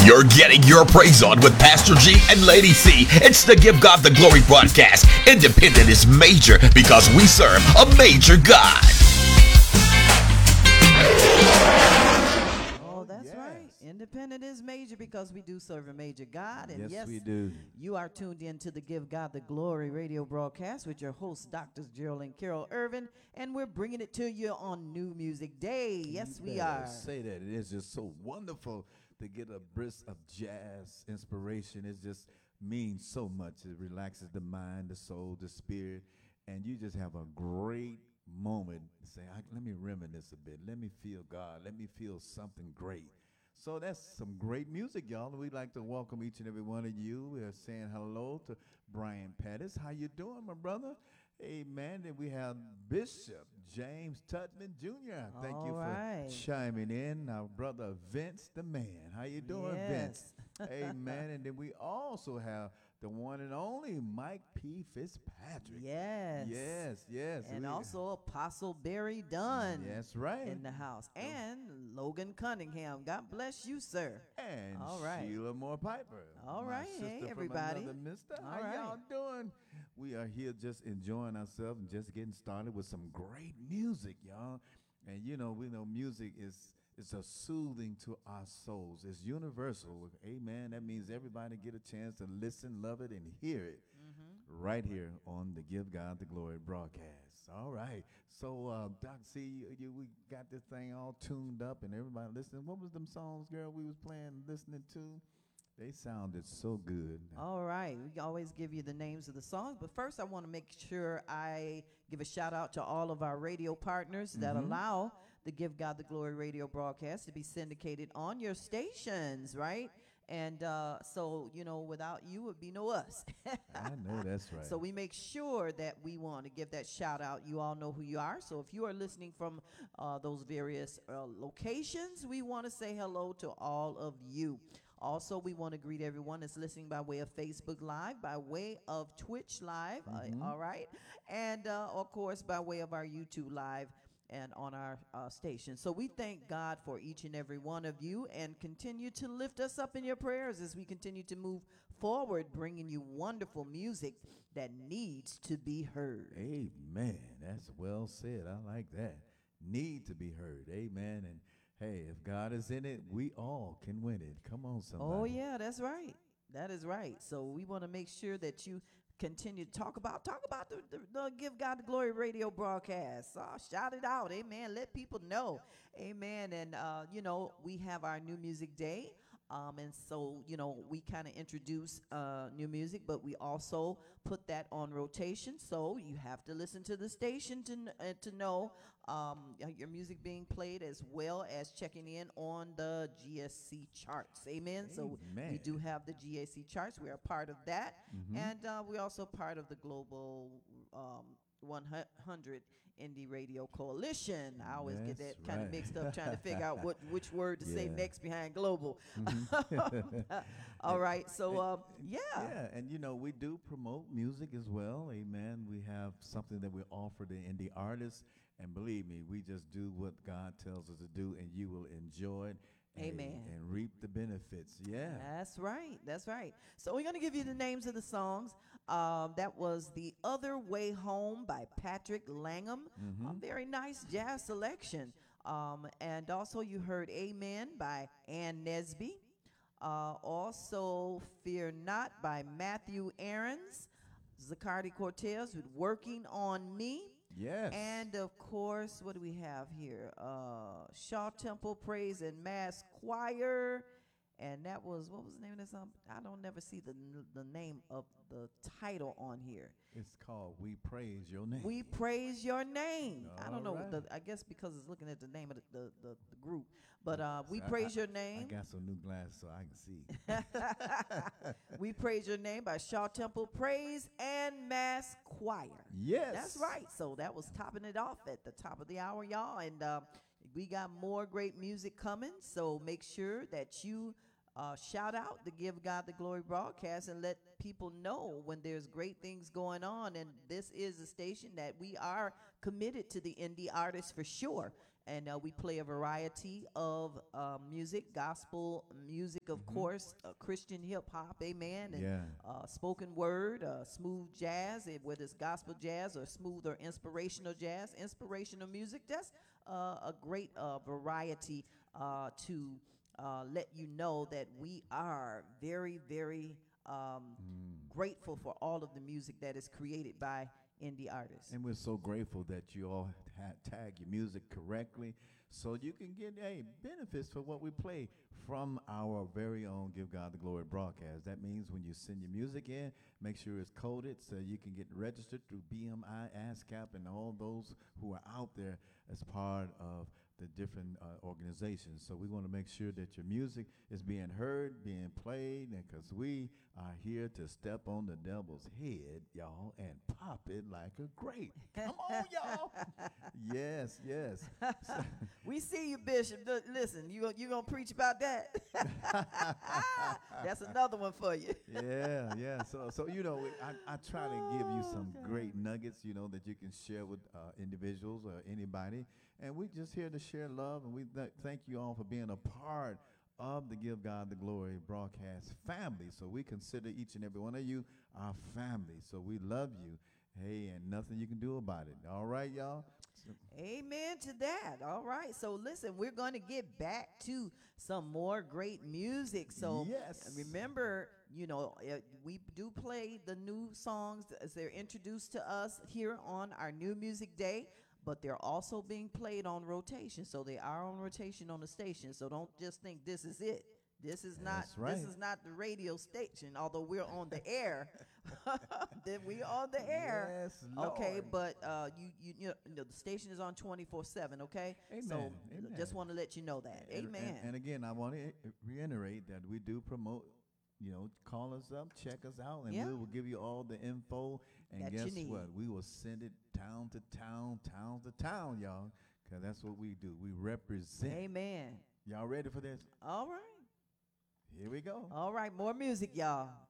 You're getting your praise on with Pastor G and Lady C. It's the Give God the Glory broadcast. Independent is major because we serve a major God. Oh, that's right. Independent is major because we do serve a major God. And Yes, we do. you are tuned in to the Give God the Glory radio broadcast with your hosts, Drs. Geraldine Carol Irvin, and we're bringing it to you on New Music Day. Yes, we are. Say that. It is just so wonderful to get a brisk of jazz inspiration. It just means so much. It relaxes the mind, the soul, the spirit, and you just have a great moment. Say, let me reminisce a bit. Let me feel God. Let me feel something great. So that's some great music, y'all. We'd like to welcome each and every one of you. We're saying hello to Brian Pettis. How you doing, my brother? Amen. And we have Bishop James Tutman Jr. Thank you for chiming in. Our brother Vince the Man. How you doing, Vince? Amen. And then we also have the one and only Mike P. Fitzpatrick. Yes. And also Apostle Barry Dunn. That's right. In the house. And Logan Cunningham. God bless you, sir. And Sheila Moore Piper. All right. Hey, everybody. How y'all doing? We are here just enjoying ourselves and just getting started with some great music, y'all. And we know music is a soothing to our souls. It's universal. Amen. That means everybody get a chance to listen, love it, and hear it right here on the Give God the Glory broadcast. All right. So, Doc C, we got this thing all tuned up and everybody listening. What was them songs, girl, we was playing, listening to? They sounded so good. All right. We always give you the names of the songs. But first, I want to make sure I give a shout out to all of our radio partners that allow the Give God the Glory radio broadcast to be syndicated on your stations, right? And so, without you, it would be no us. I know that's right. So we make sure that we want to give that shout out. You all know who you are. So if you are listening from those various locations, we want to say hello to all of you. Also, we want to greet everyone that's listening by way of Facebook Live, by way of Twitch Live, all right? And, of course, by way of our YouTube Live and on our station. So we thank God for each and every one of you and continue to lift us up in your prayers as we continue to move forward, bringing you wonderful music that needs to be heard. Amen. That's well said. I like that. Need to be heard. Amen. And hey, if God is in it, we all can win it. Come on, somebody. Oh, yeah, that's right. That is right. So we want to make sure that you continue to talk about the Give God the Glory radio broadcast. Shout it out. Amen. Let people know. Amen. And, we have our New Music Day. And so, we kind of introduce new music, but we also put that on rotation. So you have to listen to the station to know your music being played, as well as checking in on the GSC charts. Amen. So we do have the GSC charts. We are part of that. And we're also part of the Global 100 Indie Radio Coalition. I always get that kind of mixed up, trying to figure out which word to say next behind global. All right. So, Yeah, and we do promote music as well. Amen. We have something that we offer the indie artists. And believe me, we just do what God tells us to do, and you will enjoy it. Amen. And reap the benefits. Yeah. That's right. So we're going to give you the names of the songs. That was The Other Way Home by Patrick Langham. A very nice jazz selection. And also you heard Amen by Ann Nesby. Also Fear Not by Matthew Aarons. Zacardi Cortez with Working on Me. Yes. And, of course, what do we have here? Shaw Temple Praise and Mass Choir. And that was, what was the name of that song? I don't never see the name of the title on here. It's called We Praise Your Name. We Praise Your Name. I don't know. Right. I guess because it's looking at the name of the group. But We Praise Your Name. I got some new glasses so I can see. We Praise Your Name by Shaw Temple Praise and Mass Choir. Yes. That's right. So that was topping it off at the top of the hour, y'all. And we got more great music coming. So make sure that you shout out the Give God the Glory broadcast and let people know when there's great things going on. And this is a station that we are committed to the indie artists for sure. And we play a variety of music, gospel music, of course, Christian hip hop, amen, and Yeah. spoken word, smooth jazz, whether it's gospel jazz or smooth or inspirational jazz, inspirational music. That's a great variety to let you know that we are very, very grateful for all of the music that is created by indie artists. And we're so grateful that you all tag your music correctly so you can get benefits for what we play from our very own Give God the Glory broadcast. That means when you send your music in, make sure it's coded so you can get registered through BMI, ASCAP, and all those who are out there as part of the different organizations. So we want to make sure that your music is being heard, being played, and because we are here to step on the devil's head, y'all, and pop it like a grape. Come on, y'all. Yes, yes. We see you, Bishop. Listen, you gonna preach about that? That's another one for you. Yeah, yeah. So I try to give you some great nuggets, that you can share with individuals or anybody. And we're just here to share love, and we thank you all for being a part of the Give God the Glory broadcast family. So we consider each and every one of you our family. So we love you. Hey, and nothing you can do about it. All right, y'all? Amen to that. All right. So listen, we're going to get back to some more great music. So yes. Remember, we do play the new songs as they're introduced to us here on our New Music Day, but they're also being played on rotation. So they are on rotation on the station. So don't just think this is it. This is That's right. This is not the radio station, although we're on the air. Then we on the air. Yes, Lord. Okay, but the station is on 24/7, okay? Amen. So Amen. just want to let you know that. Amen. And again, I want to reiterate that we do promote, call us up, check us out, and Yeah. we will give you all the info. And That you guess need. what? We will send it town to town, y'all, because that's what we do. We represent. Amen. Y'all ready for this? All right. Here we go. All right, more music, y'all.